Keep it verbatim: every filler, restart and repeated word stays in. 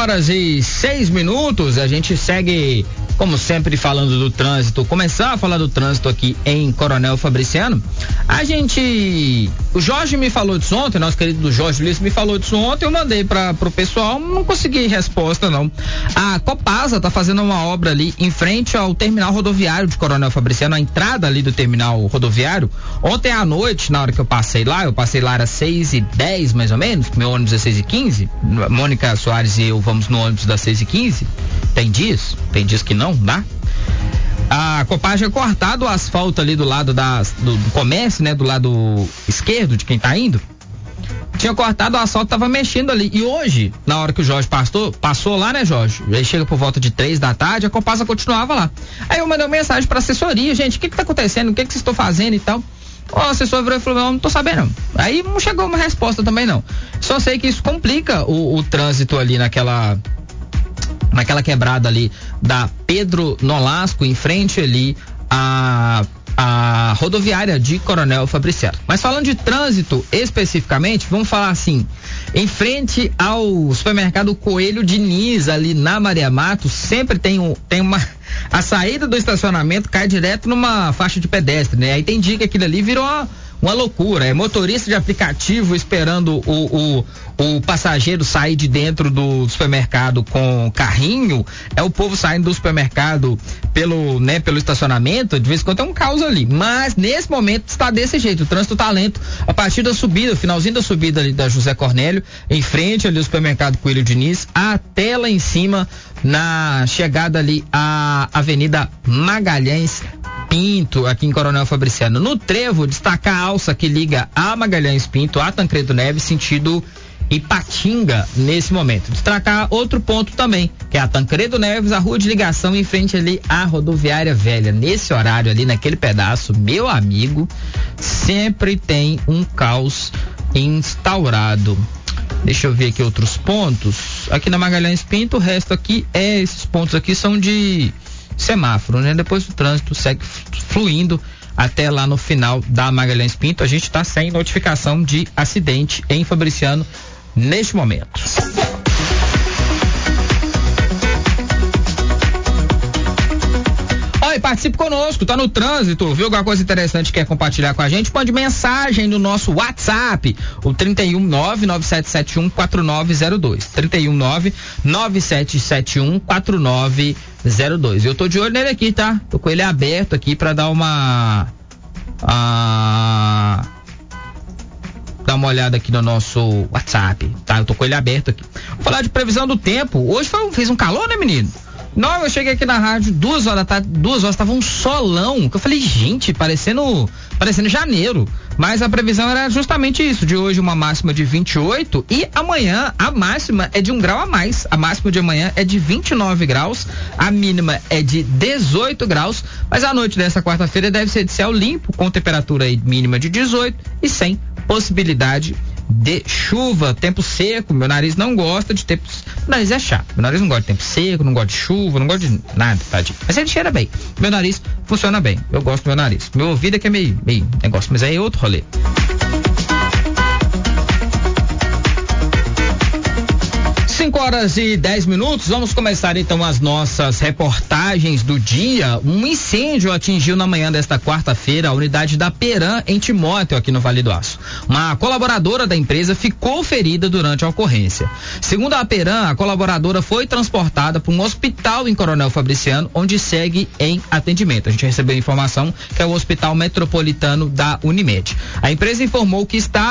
horas e seis minutos, a gente segue, como sempre, falando do trânsito. Começar a falar do trânsito aqui em Coronel Fabriciano. A gente, o Jorge me falou disso ontem, nosso querido Jorge Luiz me falou disso ontem, eu mandei para pro pessoal, não consegui resposta não. A Copasa tá fazendo uma obra ali em frente ao terminal rodoviário de Coronel Fabriciano, a entrada ali do terminal rodoviário. Ontem à noite, na hora que eu passei lá, eu passei lá às seis e dez mais ou menos, meu ônibus é seis e quinze, Mônica Soares e eu vamos no ônibus das seis e quinze. Tem dias, tem dias que não dá. A Copasa tinha cortado o asfalto ali do lado da, do, do comércio, né? Do lado esquerdo de quem tá indo. Tinha cortado o asfalto, tava mexendo ali. E hoje, na hora que o Jorge passou, passou lá, né, Jorge? Aí chega por volta de três da tarde, a Copasa continuava lá. Aí eu mandei uma mensagem pra assessoria, gente, o que que tá acontecendo? O que que vocês estão fazendo e tal? O assessor virou e falou, não, não tô sabendo não. Aí não chegou uma resposta também não. Só sei que isso complica o, o trânsito ali naquela naquela quebrada ali da Pedro Nolasco, em frente ali a a rodoviária de Coronel Fabriciano. Mas falando de trânsito especificamente, vamos falar assim, em frente ao supermercado Coelho Diniz, ali na Maria Matos, sempre tem, um, tem uma, a saída do estacionamento cai direto numa faixa de pedestre, né? Aí tem dia que aquilo ali virou uma, uma loucura, é motorista de aplicativo esperando o, o, o passageiro sair de dentro do supermercado com carrinho, é o povo saindo do supermercado pelo, né, pelo estacionamento, de vez em quando é um caos ali, mas nesse momento está desse jeito, o trânsito tá lento, a partir da subida, o finalzinho da subida ali da José Cornélio, em frente ali ao supermercado Coelho Diniz, até lá em cima, na chegada ali à Avenida Magalhães Pinto, aqui em Coronel Fabriciano. No trevo, destacar a alça que liga a Magalhães Pinto a Tancredo Neves, sentido Ipatinga, nesse momento. Destacar outro ponto também, que é a Tancredo Neves, a rua de ligação em frente ali à rodoviária velha. Nesse horário ali, naquele pedaço, meu amigo, sempre tem um caos instaurado. Deixa eu ver aqui outros pontos. Aqui na Magalhães Pinto, o resto aqui é, esses pontos aqui são de semáforo, né? Depois o trânsito segue fluindo até lá no final da Magalhães Pinto. A gente está sem notificação de acidente em Fabriciano neste momento. Oi, participe conosco, tá no trânsito, viu alguma coisa interessante, quer compartilhar com a gente? Mande mensagem no nosso WhatsApp, o trinta e um nove nove sete sete um quatro nove zero dois, trinta e um nove nove sete sete um quatro nove zero dois. Eu tô de olho nele aqui, tá? Tô com ele aberto aqui pra dar uma a, dar uma olhada aqui no nosso WhatsApp, tá? Eu tô com ele aberto aqui. Vou falar de previsão do tempo. Hoje foi, fez um calor, né, menino? Não, eu cheguei aqui na rádio duas horas da tarde, duas horas, tava um solão, que eu falei, gente, parecendo, parecendo janeiro, mas a previsão era justamente isso, de hoje uma máxima de vinte e oito e amanhã a máxima é de um grau a mais, a máxima de amanhã é de vinte e nove graus, a mínima é de dezoito graus, mas a noite dessa quarta-feira deve ser de céu limpo, com temperatura aí mínima de dezoito e sem possibilidade de chuva, tempo seco. Meu nariz não gosta de tempo, meu nariz é chato, meu nariz não gosta de tempo seco, não gosta de chuva, não gosta de nada, tadinho. Mas ele cheira bem, meu nariz funciona bem, eu gosto do meu nariz, meu ouvido é que é meio, meio negócio, mas aí é outro rolê. cinco horas e dez minutos, vamos começar então as nossas reportagens do dia. Um incêndio atingiu na manhã desta quarta-feira a unidade da Peram em Timóteo, aqui no Vale do Aço. Uma colaboradora da empresa ficou ferida durante a ocorrência. Segundo a Peram, a colaboradora foi transportada para um hospital em Coronel Fabriciano, onde segue em atendimento. A gente recebeu a informação que é o Hospital Metropolitano da Unimed. A empresa informou que está